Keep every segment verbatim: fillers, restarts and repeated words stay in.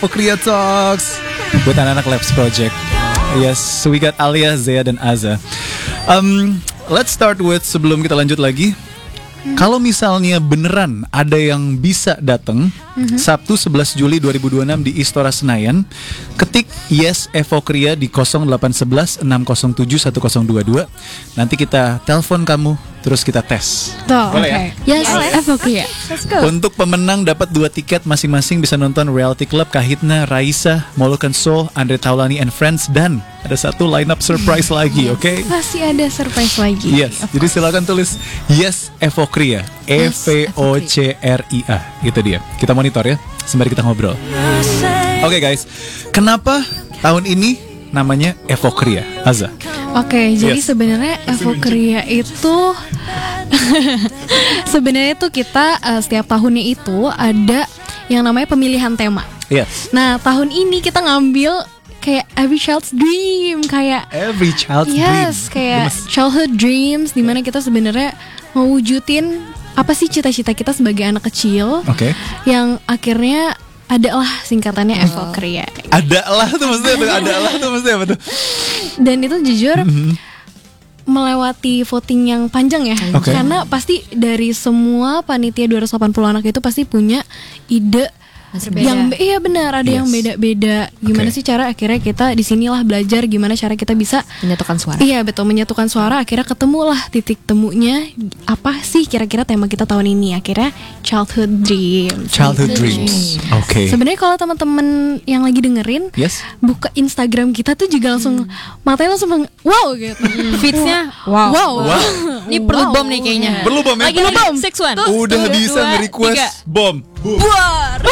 Pokria Talks buat anak-anak Labs Project. Yes, so we got Alia, Zea, dan Aza. Um, let's start with sebelum kita lanjut lagi. Mm-hmm. Kalau misalnya beneran ada yang bisa datang mm-hmm. Sabtu sebelas Juli dua ribu dua puluh enam di Istora Senayan, ketik Yes Evokria di nol delapan satu satu enam nol tujuh satu nol dua dua. Nanti kita telepon kamu, terus kita tes. Tuh, boleh okay. ya? Yes, yes. Evokria. Let's go. Untuk pemenang dapat dua tiket masing-masing, bisa nonton Reality Club Kahitna, Raisa, Molukan Soul, Andre Taulani and Friends, dan ada satu lineup surprise lagi, oke? Okay? Pasti ada surprise lagi. Yes, jadi silakan tulis Yes Evokria, E V O C R I A. Itu dia. Kita monitor ya, sembari kita ngobrol. Oke okay, guys, kenapa tahun ini namanya Evokria? Aza. Oke, okay, jadi yes. sebenarnya Evokria itu sebenarnya tuh kita uh, setiap tahunnya itu ada yang namanya pemilihan tema. Yes. Nah, tahun ini kita ngambil kayak every child's dream, kayak every child's yes, dream. Yes, kayak Gemes. Childhood dreams, dimana kita sebenarnya mewujudin apa sih cita-cita kita sebagai anak kecil. Oke. Okay. Yang akhirnya adalah singkatannya uh, Evokria. Adalah tuh maksudnya tuh, adalah tuh maksudnya apa tuh? Dan itu jujur mm-hmm. melewati voting yang panjang ya. Okay. Karena pasti dari semua panitia dua ratus delapan puluh anak itu pasti punya ide yang iya benar, ada yes. yang beda-beda. Gimana okay. sih cara akhirnya kita di sinilah belajar gimana cara kita bisa menyatukan suara. Iya betul, menyatukan suara. Akhirnya ketemulah titik temunya apa sih kira-kira tema kita tahun ini. Akhirnya childhood dreams. Childhood dreams. Oke. Okay. Sebenarnya kalau teman-teman yang lagi dengerin, yes. buka Instagram kita tuh juga langsung hmm. matanya langsung wow gitu. Feedsnya wow. Wow. wow. Ini perlu wow. bom nih kayaknya. Perlu bom ya. Lagi bom. Six one. Udah dua, bisa nge-request bom. Buar.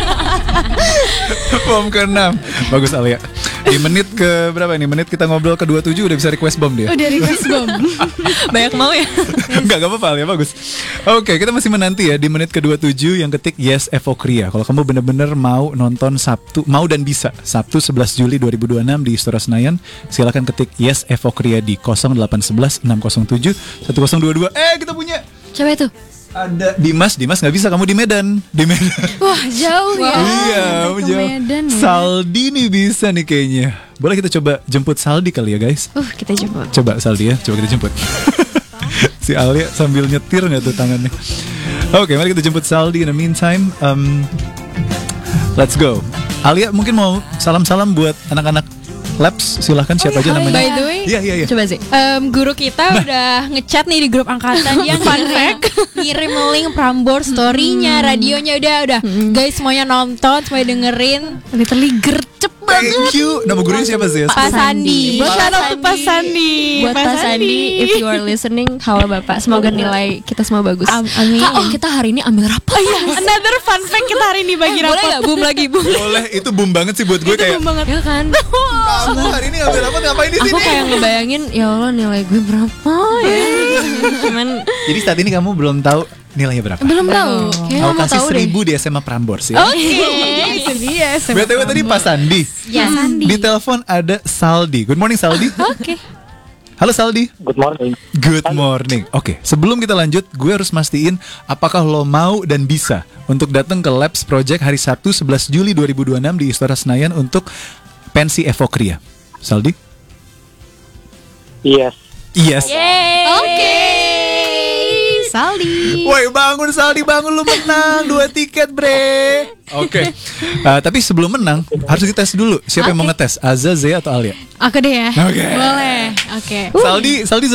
Bom ke enam. Bagus Alia. Di menit ke berapa ini? Menit kita ngobrol ke dua puluh tujuh udah bisa request bom dia. Udah request bom. Banyak mau ya? Enggak, enggak apa-apa Alia, bagus. Oke, kita masih menanti ya di menit ke dua puluh tujuh yang ketik Yes Evokria. Kalau kamu bener-bener mau nonton Sabtu, mau dan bisa Sabtu sebelas Juli dua ribu dua puluh enam di Istora Senayan, silakan ketik Yes Evokria di nol delapan satu satu enam nol tujuh satu nol dua dua. Eh, kita punya. Coba itu. Ada Dimas, Dimas nggak bisa, kamu di Medan, di Medan. Wah jauh ya. Iya, jauh. Medan, ya. Saldi nih bisa nih kayaknya. Boleh kita coba jemput Saldi kali ya guys? Uh kita jemput. Coba Saldi ya, coba kita jemput. Si Alia sambil nyetir nggak tuh tangannya? Oke, okay, mari kita jemput Saldi. In the meantime, um, let's go. Alia mungkin mau salam-salam buat anak-anak Labs, silahkan siapa oh, aja iya, namanya. By the way, iya, iya, iya. Coba sih. Um, guru kita nah. udah ngechat nih di grup angkatan. Dia fun fact ngirim link Prambors story-nya, hmm. radionya udah udah. Hmm. Guys semuanya nonton, semuanya dengerin. Literally gercep banget. Thank you. Nama gurunya siapa sih? Pak Sandi. Buat Pak Sandi. Pak Sandi. Buat Pak Sandi, if you are listening, halo Bapak. Semoga nilai kita semua bagus. Am- amin. Kak, oh kita hari ini ambil rapot. Oh, iya. Another fun fact kita hari ini bagi rapot. Boleh gak boom lagi boom? Boleh, itu boom banget sih buat gue. Itu kayak. Boom banget. Ya kan. Kamu hari ini ngambil rapot ngapain di sini? Aku kayak ngebayangin ya Allah nilai gue berapa ya. Cuman jadi saat ini kamu belum tahu nilainya berapa? Belum tahu. Aku kasih seribu di S M A Prambors ya. Oke. Okay. Itu dia S M A. B T W tadi Pak Sandi. Ya, Sandi. Di telepon ada Saldi. Good morning Saldi. Oke. Okay. Halo Saldi. Good morning. Good morning. Oke, okay, sebelum kita lanjut, gue harus mastiin apakah lo mau dan bisa untuk datang ke Labs Project hari Sabtu sebelas Juli dua ribu dua puluh enam di Istora Senayan untuk pensi Evokria. Saldi? Yes. Yes. Oke. Okay. Saldi. Woi bangun Saldi, bangun, lu menang dua tiket bre. Oke. Okay. Uh, tapi sebelum menang harus dites dulu. Siapa okay. yang mau ngetes? Aza, Zea atau Alia? Aku deh ya. Oke. Okay. Boleh. Oke. Okay. Saldi, Saldi